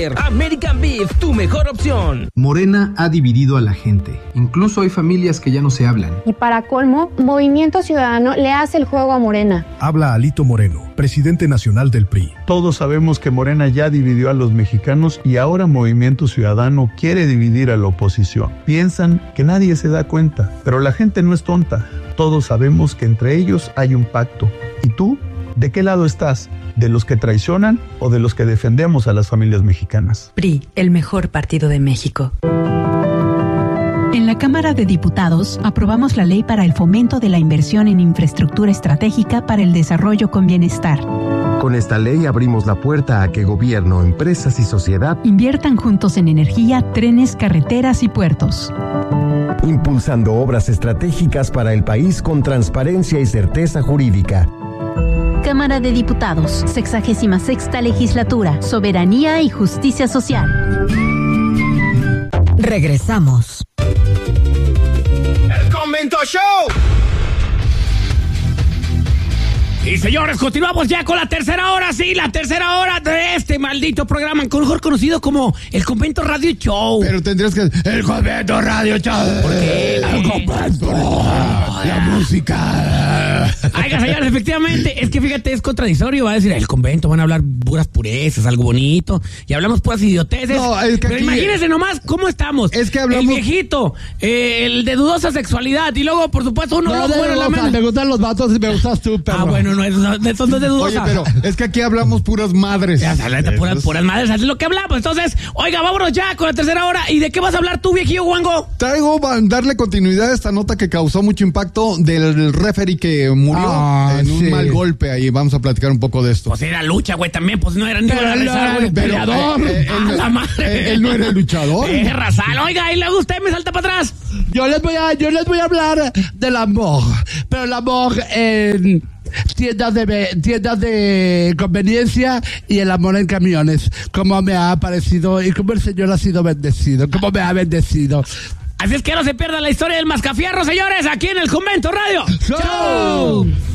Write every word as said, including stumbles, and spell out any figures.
Burger, American Beef, tu mejor opción. Morena ha dividido a la gente. Incluso hay familias que ya no se hablan. Y para colmo, Movimiento Ciudadano le hace el juego a Morena. Habla Alito Moreno, presidente nacional del P R I. Todos sabemos que Morena ya dividió a los mexicanos y ahora Movimiento Ciudadano quiere dividir a la oposición. Piensan que nadie se da cuenta, pero la gente no es tonta. Todos sabemos que entre ellos hay un pacto. ¿Y tú? ¿De qué lado estás? ¿De los que traicionan o de los que defendemos a las familias mexicanas? P R I, el mejor partido de México. En la Cámara de Diputados aprobamos la ley para el fomento de la inversión en infraestructura estratégica para el desarrollo con bienestar. Con esta ley abrimos la puerta a que gobierno, empresas y sociedad inviertan juntos en energía, trenes, carreteras y puertos. Impulsando obras estratégicas para el país con transparencia y certeza jurídica. Cámara de Diputados, sexagésima sexta legislatura, soberanía y justicia social. Regresamos. ¡El Convento Show! Y señores, continuamos ya con la tercera hora, sí, la tercera hora de este maldito programa, mejor conocido como El Convento Radio Show. Pero tendrías que... El Convento Radio Show. ¿Por qué? El Convento. La música. Oiga, señores, efectivamente, es que fíjate, es contradictorio, va a decir, el convento, van a hablar puras purezas, algo bonito, y hablamos puras idioteces. No, es que pero aquí... imagínense nomás cómo estamos. Es que hablamos... El viejito, eh, el de dudosa sexualidad, y luego, por supuesto, uno no, no bueno la mano. Me gustan los vatos y me gustas tú, perro. Ah, bueno, no, eso no, eso no es de dudosa. Oye, pero es que aquí hablamos puras madres. Ya, la neta, puras, puras madres, así es lo que hablamos. Entonces, oiga, vámonos ya con la tercera hora. ¿Y de qué vas a hablar tú, viejillo guango? Traigo a darle continuidad a esta nota que causó mucho impacto del referee que murió ah, en un sí. mal golpe ahí. Vamos a platicar un poco de esto. Pues era lucha, güey, también. Pues no era ni para rezar, güey. Peleador. Eh, eh, él, la madre. Él, él no era el luchador. Eh, Razal. Oiga, y luego usted me salta para atrás. Yo les voy a, yo les voy a hablar del amor. Pero el amor en tiendas de, tiendas de conveniencia y el amor en camiones. Cómo me ha parecido y cómo el Señor ha sido bendecido. Cómo me ha bendecido. Así es que no se pierda la historia del Mascafierro, señores, aquí en el Convento Radio. ¡Show!